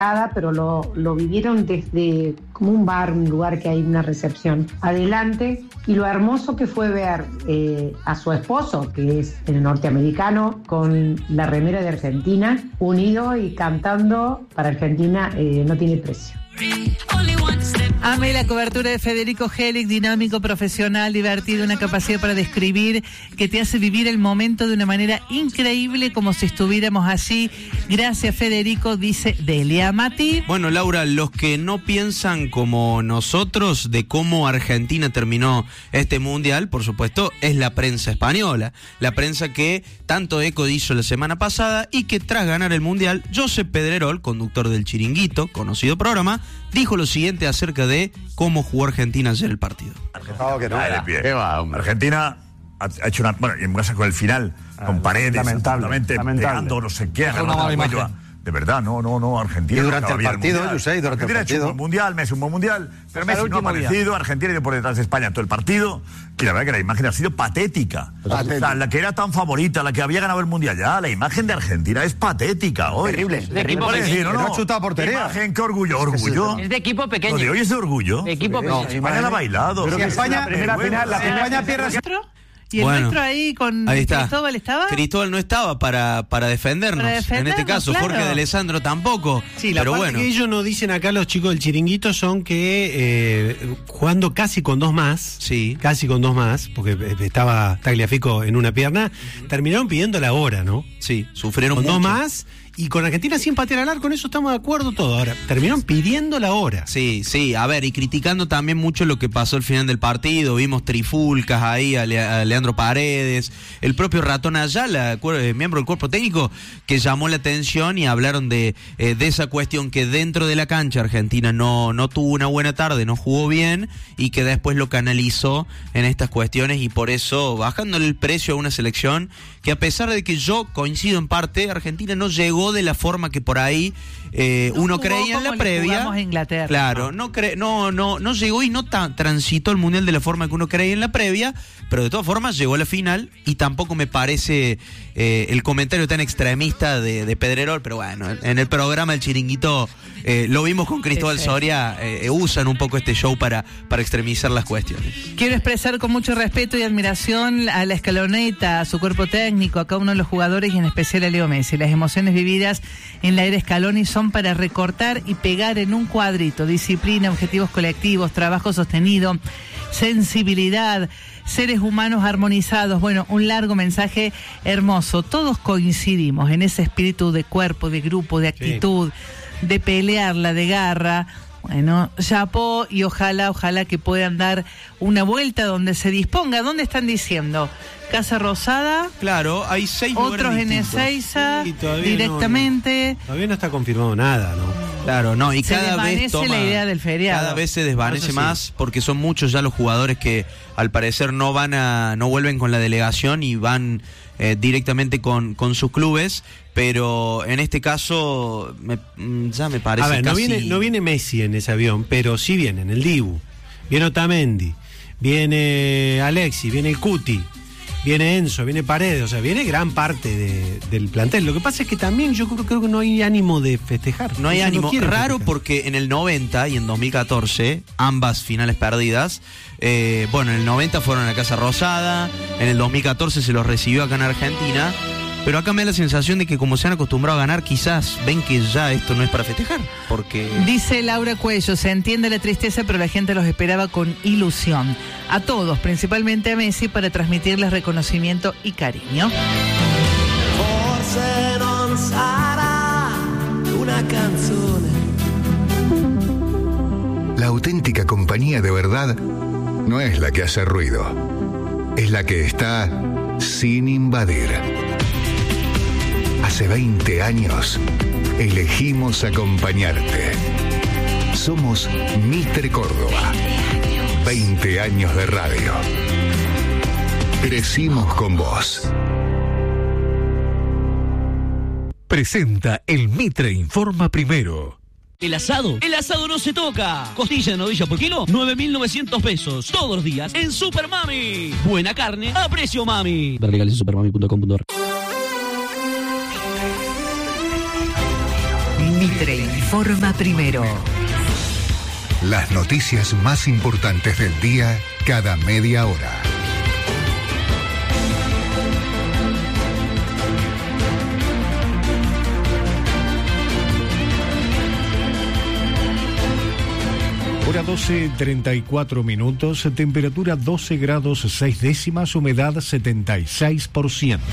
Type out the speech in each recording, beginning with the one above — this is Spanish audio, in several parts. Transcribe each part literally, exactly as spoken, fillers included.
pero lo, lo vivieron desde como un bar, un lugar que hay una recepción adelante, y lo hermoso que fue ver eh, a su esposo, que es el norteamericano, con la remera de Argentina, unido y cantando para Argentina, eh, no tiene precio. Amé la cobertura de Federico Helig, dinámico, profesional, divertido, una capacidad para describir que te hace vivir el momento de una manera increíble, como si estuviéramos allí. Gracias, Federico, dice Delia. Mati. Bueno, Laura, los que no piensan como nosotros de cómo Argentina terminó este mundial, por supuesto, es la prensa española. La prensa que tanto eco hizo la semana pasada y que tras ganar el mundial, Josep Pedrerol, conductor del Chiringuito, conocido programa, dijo lo siguiente acerca de cómo jugó Argentina ayer el partido. Oh, que no, ¿Qué va, Argentina ha hecho una... Bueno, y en casa con el final, ah, con Paredes, lamentable, pegando no sé qué, de verdad, no, no, no, Argentina. Y durante no el partido, yo sé, durante Argentina el partido. ha hecho un buen mundial, Messi un buen mundial, pero Messi no ha aparecido, Argentina ha ido por detrás de España todo el partido, y la verdad que la imagen ha sido patética. patética. O sea, la que era tan favorita, la que había ganado el mundial ya, la imagen de Argentina es patética hoy. Terrible. De equipo decir, no, no, no ha chutado portería. Imagen, qué orgullo, orgullo. Es de equipo pequeño. Lo de hoy es de orgullo. De equipo no, pequeño. España la ha bailado. Pero que España, la primera final, la España pierde... Y el bueno, nuestro ahí con ahí está. Cristóbal estaba. Cristóbal no estaba para, para, defendernos. para defendernos. En este caso, claro. Jorge de Alessandro tampoco. Sí, la pero parte bueno. que ellos nos dicen acá los chicos del Chiringuito son que eh, jugando casi con dos más, sí. casi con dos más, porque estaba Tagliafico en una pierna, terminaron pidiendo la hora, ¿no? Sí, sufrieron con mucho. dos más. Y con Argentina sin patear al arco, con eso estamos de acuerdo todos. Ahora, terminaron pidiendo la hora. Sí, sí, a ver, y criticando también mucho lo que pasó al final del partido. Vimos trifulcas ahí a, Le- a Leandro Paredes, el propio Ratón Ayala, cuer- miembro del cuerpo técnico, que llamó la atención y hablaron de, eh, de esa cuestión que dentro de la cancha Argentina no, no tuvo una buena tarde, no jugó bien, y que después lo canalizó en estas cuestiones, y por eso bajándole el precio a una selección que, a pesar de que yo coincido en parte, Argentina no llegó de la forma que por ahí eh, no uno jugó creía en la como le previa. jugamos a Inglaterra. Claro, no, cre- no, no, no llegó y no ta- transitó el mundial de la forma que uno creía en la previa, pero de todas formas llegó a la final, y tampoco me parece eh, el comentario tan extremista de, de Pedrerol, pero bueno, en el programa El Chiringuito eh, lo vimos con Cristóbal sí, sí. Soria, eh, usan un poco este show para, para extremizar las cuestiones. Quiero expresar con mucho respeto y admiración a la escaloneta, a su cuerpo técnico, a cada uno de los jugadores y en especial a Leo Messi. Las emociones vividas en la era Scaloni son para recortar y pegar en un cuadrito. Disciplina, objetivos colectivos, trabajo sostenido, sensibilidad, seres humanos armonizados. Bueno, un largo mensaje hermoso. Todos coincidimos en ese espíritu de cuerpo, de grupo, de actitud, sí. de pelearla, de garra. Bueno, chapó, y ojalá, ojalá que puedan dar una vuelta donde se disponga. ¿Dónde están diciendo? Casa Rosada. Claro, hay seis otros en Ezeiza, sí, directamente. No, no, todavía no está confirmado nada, ¿no? Claro, no, y se cada vez toma, la idea del feriado. Cada vez se desvanece sí. más, porque son muchos ya los jugadores que al parecer no van a, no vuelven con la delegación y van eh, directamente con, con sus clubes, pero en este caso me, ya me parece a ver, casi... no viene, no viene Messi en ese avión, pero sí vienen el Dibu, viene Otamendi, viene Alexis, viene el Cuti, viene Enzo, viene Paredes, o sea, viene gran parte de, del plantel. Lo que pasa es que también yo creo, creo que no hay ánimo de festejar. No hay Ellos ánimo. no quieren Raro festejar. porque en el noventa y en dos mil catorce, ambas finales perdidas, eh, bueno, en el noventa fueron a la Casa Rosada, en el dos mil catorce se los recibió acá en Argentina, pero acá me da la sensación de que como se han acostumbrado a ganar, quizás ven que ya esto no es para festejar, porque... Dice Laura Cuello, se entiende la tristeza, pero la gente los esperaba con ilusión. A todos, principalmente a Messi, para transmitirles reconocimiento y cariño. Forse non sarà una canzone. La auténtica compañía de verdad no es la que hace ruido, es la que está sin invadir. Hace veinte años elegimos acompañarte. Somos Mitre Córdoba. veinte años de radio. Crecimos con vos. Presenta el Mitre Informa Primero. ¿El asado? El asado no se toca. Costilla de novilla por kilo, nueve mil novecientos pesos. Todos los días en Super Mami. Buena carne a precio mami. Ver legales en supermami punto com punto ar. Ni Mitre informa primero. Las noticias más importantes del día cada media hora. Hora doce, treinta y cuatro minutos, temperatura doce grados seis décimas, humedad setenta y seis por ciento.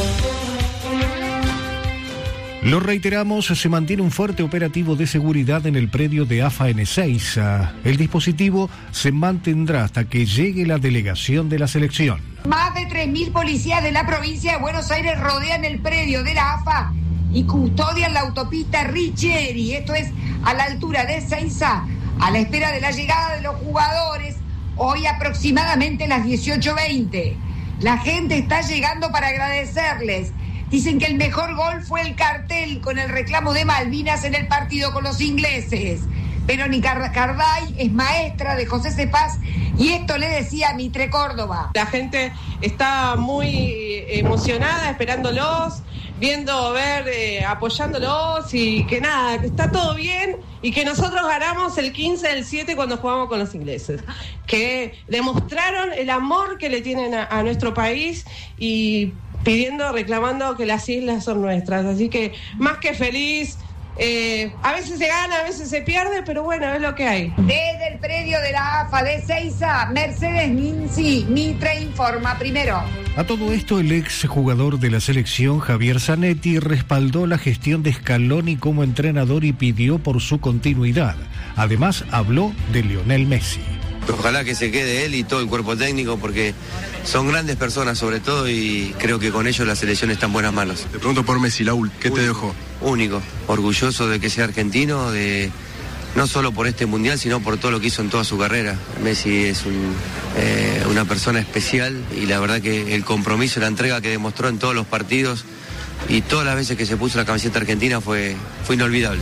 Lo reiteramos, se mantiene un fuerte operativo de seguridad en el predio de AFA en Ezeiza. El dispositivo se mantendrá hasta que llegue la delegación de la selección. Más de tres mil policías de la provincia de Buenos Aires rodean el predio de la AFA y custodian la autopista Richeri. Esto es a la altura de Ezeiza, a la espera de la llegada de los jugadores, hoy aproximadamente las dieciocho veinte. La gente está llegando para agradecerles. Dicen que el mejor gol fue el cartel con el reclamo de Malvinas en el partido con los ingleses. Verónica Carday es maestra de José Cepaz y esto le decía a Mitre Córdoba. La gente está muy emocionada, esperándolos, viendo, ver, eh, apoyándolos y que nada, que está todo bien y que nosotros ganamos el quince del siete cuando jugamos con los ingleses. Que demostraron el amor que le tienen a, a nuestro país y pidiendo, reclamando que las islas son nuestras. Así que más que feliz. Eh, a veces se gana, a veces se pierde, pero bueno, es lo que hay. Desde el predio de la AFA de Ezeiza, Mercedes Ninzi, Mitre informa primero. A todo esto, el ex jugador de la selección, Javier Zanetti, respaldó la gestión de Scaloni como entrenador y pidió por su continuidad. Además, habló de Lionel Messi. Ojalá que se quede él y todo el cuerpo técnico porque son grandes personas sobre todo y creo que con ellos la selección está en buenas manos. Te pregunto por Messi, Laúl, ¿qué único, te dejó? Único, orgulloso de que sea argentino, de no solo por este mundial, sino por todo lo que hizo en toda su carrera. Messi es un, eh, una persona especial y la verdad que el compromiso y la entrega que demostró en todos los partidos y todas las veces que se puso la camiseta argentina fue, fue inolvidable.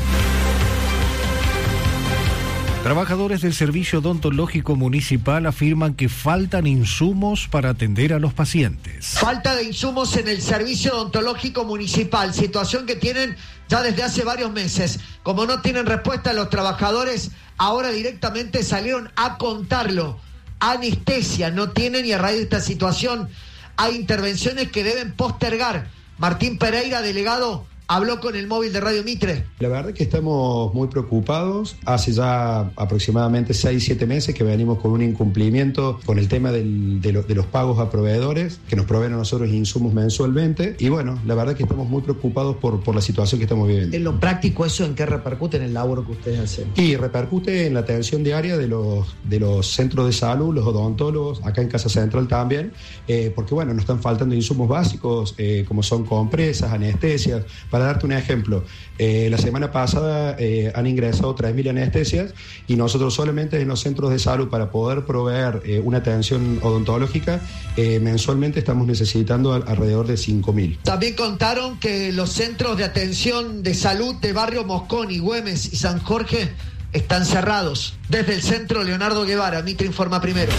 Trabajadores del Servicio Odontológico Municipal afirman que faltan insumos para atender a los pacientes. Falta de insumos en el Servicio Odontológico Municipal, situación que tienen ya desde hace varios meses. Como no tienen respuesta los trabajadores, ahora directamente salieron a contarlo. Anestesia no tienen y a raíz de esta situación hay intervenciones que deben postergar. Martín Pereira, delegado, habló con el móvil de Radio Mitre. La verdad es que estamos muy preocupados. Hace ya aproximadamente seis, siete meses que venimos con un incumplimiento con el tema del, de, lo, de los pagos a proveedores, que nos proveen a nosotros insumos mensualmente. Y bueno, la verdad es que estamos muy preocupados por, por la situación que estamos viviendo. En lo práctico, ¿eso en qué repercute en el laburo que ustedes hacen? Y repercute en la atención diaria de los, de los centros de salud, los odontólogos, acá en Casa Central también, eh, porque bueno, nos están faltando insumos básicos, eh, como son compresas, anestesias. Para darte un ejemplo, eh, la semana pasada eh, han ingresado tres mil anestesias y nosotros solamente en los centros de salud para poder proveer eh, una atención odontológica eh, mensualmente estamos necesitando alrededor de cinco mil. También contaron que los centros de atención de salud de Barrio Mosconi, Güemes y San Jorge están cerrados. Desde el centro, Leonardo Guevara, Mitre informa primero.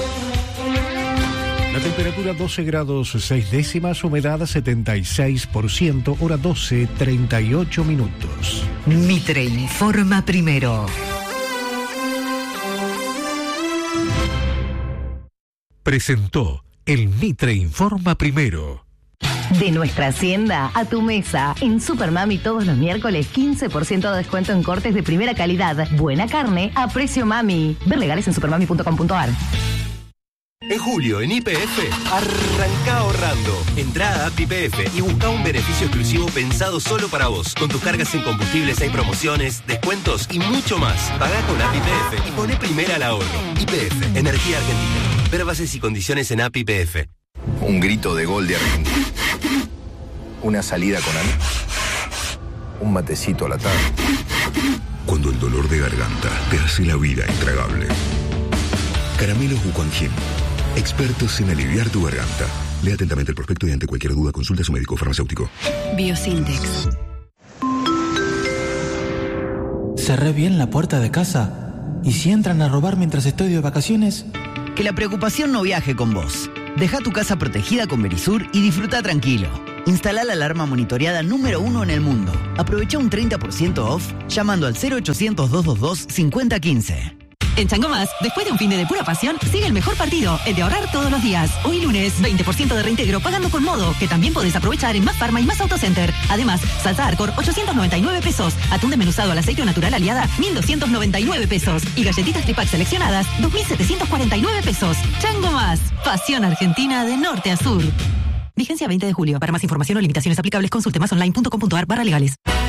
La temperatura doce grados seis décimas, humedad setenta y seis por ciento, hora doce, treinta y ocho minutos. Mitre informa primero. Presentó el Mitre informa primero. De nuestra hacienda a tu mesa. En Supermami todos los miércoles quince por ciento de descuento en cortes de primera calidad. Buena carne a precio mami. Ver legales en supermami punto com punto ar. En julio, en Y P F, arranca ahorrando. Entrá a App Y P F y busca un beneficio exclusivo pensado solo para vos. Con tus cargas en combustibles hay promociones, descuentos y mucho más. Pagá con App Y P F y poné primera al ahorro. Y P F, Energía Argentina. Ver bases y condiciones en App Y P F. Un grito de gol de Argentina. Una salida con amigos. Un matecito a la tarde. Cuando el dolor de garganta te hace la vida intragable. Caramelos Buconjim. Expertos en aliviar tu garganta. Lea atentamente el prospecto y ante cualquier duda consulta a su médico farmacéutico. Biosintex. Cerré bien la puerta de casa. ¿Y si entran a robar mientras estoy de vacaciones? Que la preocupación no viaje con vos. Deja tu casa protegida con Verisur y disfruta tranquilo. Instala la alarma monitoreada número uno en el mundo. Aprovecha un treinta por ciento off llamando al cero ochocientos, doscientos veintidós, cincuenta quince. En Chango Más, después de un fin de pura pasión, sigue el mejor partido, el de ahorrar todos los días. Hoy lunes, veinte por ciento de reintegro pagando con Modo, que también podés aprovechar en Más Farma y Más Autocenter. Además, salsa Arcor, ochocientos noventa y nueve pesos. Atún desmenuzado al aceite natural Aliada, mil doscientos noventa y nueve pesos. Y galletitas Tripac seleccionadas, dos mil setecientos cuarenta y nueve pesos. Chango Más, pasión argentina de norte a sur. Vigencia veinte de julio. Para más información o limitaciones aplicables, consulte más online punto com punto ar barra legales.